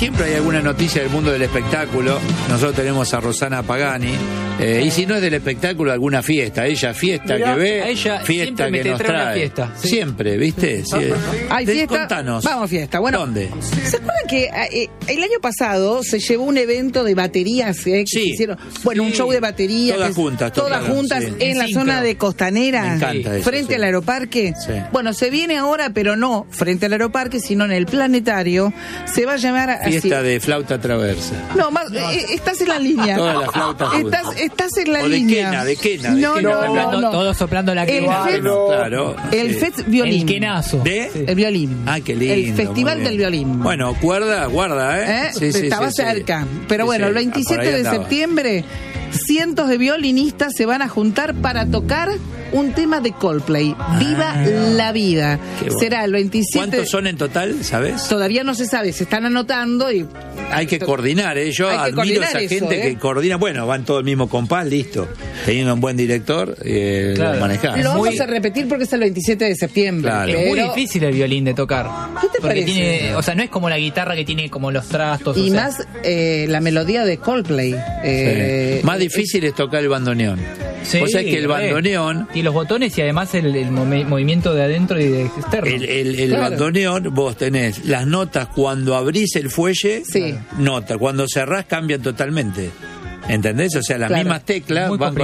siempre hay alguna noticia del mundo del espectáculo. Nosotros tenemos a Rosana Pagani. Y si no es del espectáculo, alguna fiesta. Ella fiesta. Mirá, que ve, ella fiesta que nos trae. Fiesta, sí. Siempre, ¿viste? Sí. ¿Hay fiesta? Contanos. Vamos a fiesta. Bueno, ¿dónde? ¿Se acuerdan que el año pasado se llevó un evento de baterías? Que sí. hicieron, bueno, un show de baterías. Todas juntas sí. En la zona de Costanera. Me encanta eso, frente al Aeroparque. Sí. Bueno, se viene ahora, pero no frente al Aeroparque, sino en el Planetario. Se va a llamar Fiesta así. de flauta traversa. No, más, estás en la línea. Todas las flautas estás en la o línea. De quena. No. Todos soplando la El claro. El FET Violín. El quenazo. El violín. Ah, qué lindo. El Festival del Violín. Bueno, guarda, ¿eh? Sí, estaba cerca. Pero bueno, el 27 de septiembre, cientos de violinistas se van a juntar para tocar un tema de Coldplay. ¡Viva la vida! Bueno. Será el 27. ¿Cuántos son en total, sabes? Todavía no se sabe, se están anotando y... Hay que coordinar, ¿eh? Yo admiro a esa gente que coordina. Bueno, van todo el mismo compás, listo. Teniendo un buen director, lo manejás. Lo vamos a repetir porque es el 27 de septiembre. Claro. Es muy difícil el violín de tocar. ¿Qué te porque parece? o sea, no es como la guitarra que tiene como los trastos. Y más la melodía de Coldplay. Sí. Más difícil es tocar el bandoneón. Sí, o sea que el bandoneón... Y los botones y además el movimiento de adentro y de externo. El bandoneón, vos tenés las notas cuando abrís el fuelle, nota. Cuando cerrás cambian totalmente. ¿Entendés? O sea, las mismas teclas muy van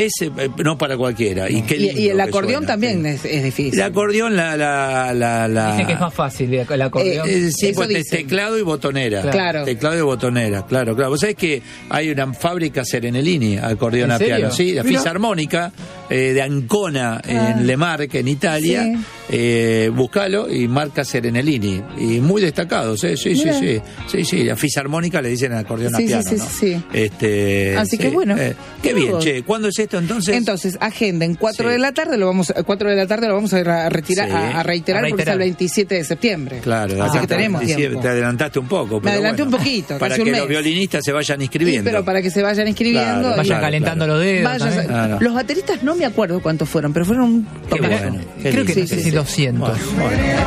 no para cualquiera. Y, y el acordeón también es difícil. El acordeón, Dicen que es más fácil el acordeón. Sí, pues teclado y botonera. Claro. Teclado y botonera, claro. Vos sabés que hay una fábrica Serenellini, acordeón a piano. Sí, la Fisarmónica de Ancona, en Le Marche, en Italia. Buscalo y marca Serenellini. Y muy destacados, Sí, la Fisarmónica le dicen acordeón a piano, ¿no? Sí. Así que bueno. Qué bien, che. ¿Cuándo es esto entonces? Entonces, agenden 4 de la tarde, lo vamos a retirar, a reiterar porque es el 27 de septiembre. Claro, así que tenemos tiempo. Te adelantaste un poco. Me adelanté un poquito. Para que los violinistas se vayan inscribiendo. Sí, pero para que se vayan inscribiendo. Vayan calentando los dedos. Los bateristas no me acuerdo cuántos fueron, pero fueron un Qué bueno. Creo que no sé si 200. Bueno.